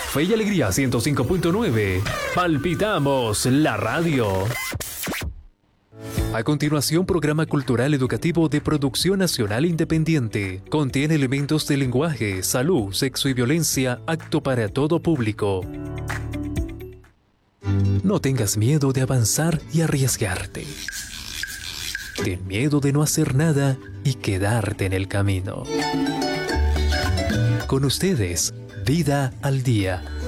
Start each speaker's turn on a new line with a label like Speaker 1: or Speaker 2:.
Speaker 1: Fe y Alegría 105.9. Palpitamos la radio. A continuación, programa cultural educativo de producción nacional independiente. Contiene elementos de lenguaje, salud, sexo y violencia, apto para todo público. No tengas miedo de avanzar y arriesgarte. Ten miedo de no hacer nada y quedarte en el camino. Con ustedes, Vida al Día.